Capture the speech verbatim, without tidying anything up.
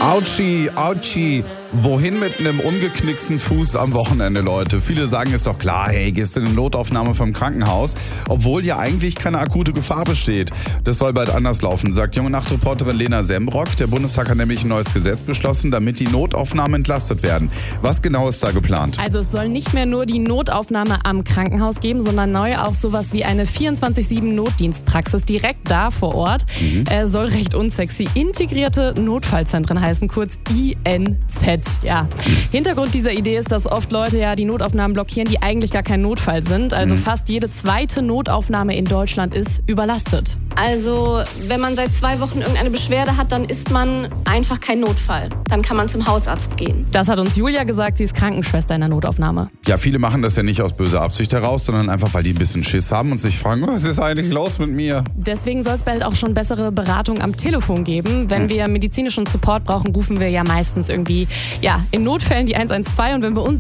Autschi, Autschi. Wohin mit einem umgeknicksten Fuß am Wochenende, Leute? Viele sagen, ist doch klar, hey, gehst in eine Notaufnahme vom Krankenhaus, obwohl ja eigentlich keine akute Gefahr besteht. Das soll bald anders laufen, sagt Junge Nacht-Reporterin Lena Sembrock. Der Bundestag hat nämlich ein neues Gesetz beschlossen, damit die Notaufnahmen entlastet werden. Was genau ist da geplant? Also es soll nicht mehr nur die Notaufnahme am Krankenhaus geben, sondern neu auch sowas wie eine vierundzwanzig sieben Notdienstpraxis direkt da vor Ort. Mhm. Äh, soll recht unsexy. Integrierte Notfallzentren heißen, kurz I N Z. Ja. Hintergrund dieser Idee ist, dass oft Leute ja die Notaufnahmen blockieren, die eigentlich gar kein Notfall sind. Also mhm. fast jede zweite Notaufnahme in Deutschland ist überlastet. Also wenn man seit zwei Wochen irgendeine Beschwerde hat, dann ist man einfach kein Notfall. Dann kann man zum Hausarzt gehen. Das hat uns Julia gesagt, sie ist Krankenschwester in der Notaufnahme. Ja, viele machen das ja nicht aus böser Absicht heraus, sondern einfach, weil die ein bisschen Schiss haben und sich fragen, was ist eigentlich los mit mir? Deswegen soll es bald auch schon bessere Beratung am Telefon geben. Wenn hm. wir medizinischen Support brauchen, rufen wir ja meistens irgendwie ja, in Notfällen die eins eins zwei und wenn wir uns